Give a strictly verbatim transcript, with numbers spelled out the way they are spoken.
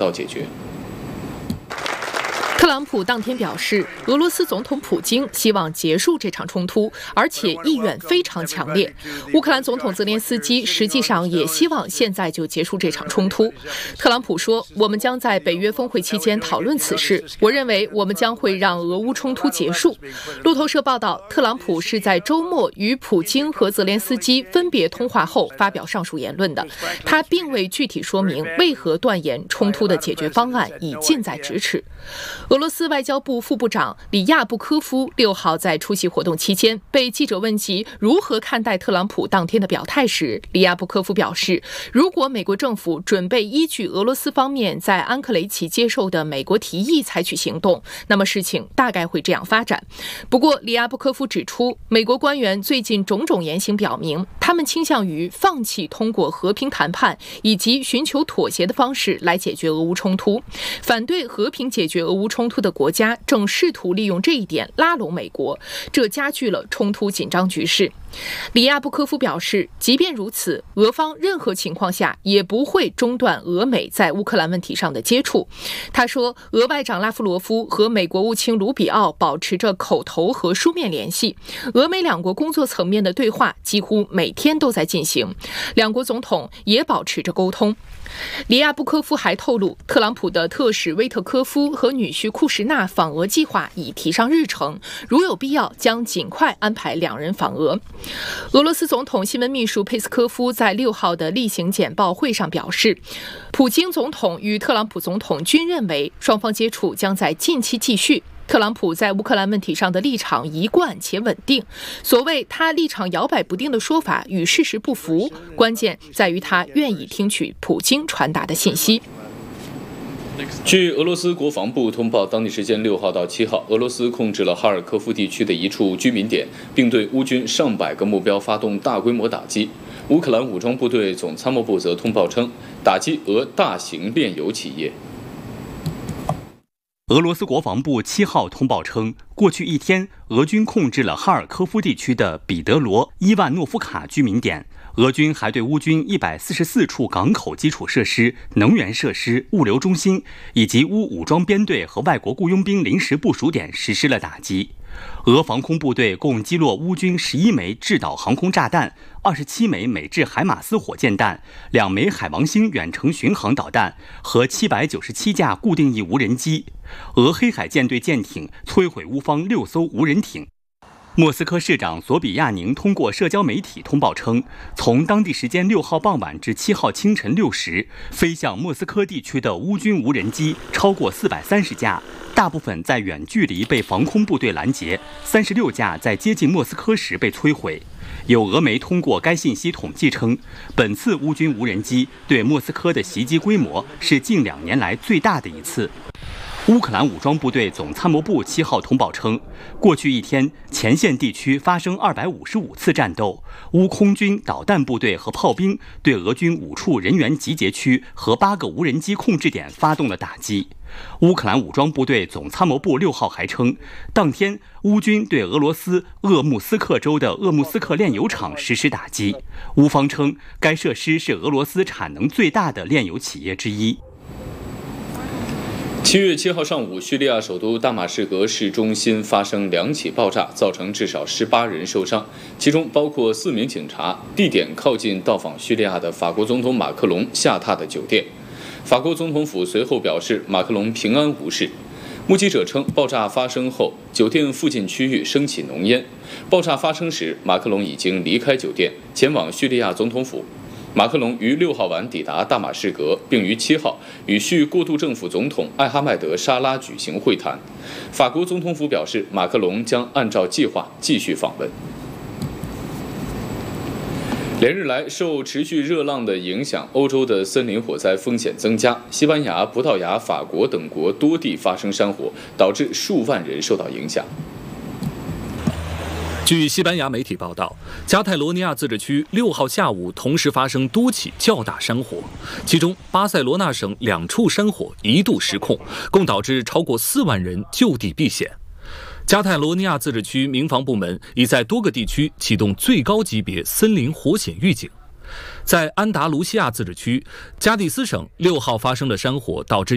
到解决。 特朗普当天表示，俄罗斯总统普京希望结束这场冲突，而且意愿非常强烈。乌克兰总统泽连斯基实际上也希望现在就结束这场冲突。特朗普说：“我们将在北约峰会期间讨论此事。我认为我们将会让俄乌冲突结束。”路透社报道，特朗普是在周末与普京和泽连斯基分别通话后发表上述言论的。他并未具体说明为何断言冲突的解决方案已近在咫尺。俄罗斯外交部副部长里亚布科夫六号在出席活动期间被记者问及如何看待特朗普当天的表态时，里亚布科夫表示，如果美国政府准备依据俄罗斯方面在安克雷奇接受的美国提议采取行动，那么事情大概会这样发展。不过，里亚布科夫指出，美国官员最近种种言行表明，他们倾向于放弃通过和平谈判以及寻求妥协的方式来解决俄乌冲突，反对和平解决俄乌冲突的国家正试图利用这一点拉拢美国，这加剧了冲突紧张局势。里亚布科夫表示，即便如此，俄方任何情况下也不会中断俄美在乌克兰问题上的接触。他说，俄外长拉夫罗夫和美国务卿卢比奥保持着口头和书面联系，俄美两国工作层面的对话几乎每天都在进行，两国总统也保持着沟通。里亚布科夫还透露，特朗普的特使威特科夫和女婿库什纳访俄计划已提上日程，如有必要将尽快安排两人访俄。俄罗斯总统新闻秘书佩斯科夫在六号的例行简报会上表示，普京总统与特朗普总统均认为双方接触将在近期继续。特朗普在乌克兰问题上的立场一贯且稳定，所谓他立场摇摆不定的说法与事实不符，关键在于他愿意听取普京传达的信息。 据俄罗斯国防部通报，当地时间六号到七号，俄罗斯控制了哈尔科夫地区的一处居民点，并对乌军上百个目标发动大规模打击。乌克兰武装部队总参谋部则通报称，打击俄大型炼油企业。 俄罗斯国防部七号通报称，过去一天，俄军控制了哈尔科夫地区的彼得罗伊万诺夫卡居民点。俄军还对乌军一百四十四处港口基础设施、能源设施、物流中心以及乌武装编队和外国雇佣兵临时部署点实施了打击。俄防空部队共击落乌军十一枚制导航空炸弹、二十七枚美制海马斯火箭弹、两枚海王星远程巡航导弹和七百九十七架固定翼无人机。俄黑海舰队舰艇摧毁乌方六艘无人艇。莫斯科市长索比亚宁通过社交媒体通报称，从当地时间六号傍晚至七号清晨六时，飞向莫斯科地区的乌军无人机超过四百三十架，大部分在远距离被防空部队拦截，三十六架在接近莫斯科时被摧毁。有俄媒通过该信息统计称，本次乌军无人机对莫斯科的袭击规模是近两年来最大的一次。乌克兰武装部队总参谋部七号通报称，过去一天，前线地区发生二百五十五次战斗，乌空军导弹部队和炮兵对俄军五处人员集结区和八个无人机控制点发动了打击。乌克兰武装部队总参谋部六号还称，当天乌军对俄罗斯鄂木斯克州的鄂木斯克炼油厂实施打击。乌方称，该设施是俄罗斯产能最大的炼油企业之一。 七月七号上午，叙利亚首都大马士革市中心发生两起爆炸，造成至少十八人受伤，其中包括四名警察。地点靠近到访叙利亚的法国总统马克龙下榻的酒店。法国总统府随后表示，马克龙平安无事。目击者称，爆炸发生后，酒店附近区域升起浓烟。爆炸发生时，马克龙已经离开酒店，前往叙利亚总统府。马克龙于六号晚抵达大马士革，并于七号与叙过渡政府总统艾哈迈德·沙拉举行会谈。法国总统府表示，马克龙将按照计划继续访问。连日来，受持续热浪的影响，欧洲的森林火灾风险增加。西班牙、葡萄牙、法国等国多地发生山火，导致数万人受到影响。 据西班牙媒体报道，加泰罗尼亚自治区六号下午同时发生多起较大山火，其中巴塞罗那省两处山火一度失控，共导致超过四万人就地避险。加泰罗尼亚自治区民防部门已在多个地区启动最高级别森林火险预警。在安达卢西亚自治区，加的斯省六号发生的山火导致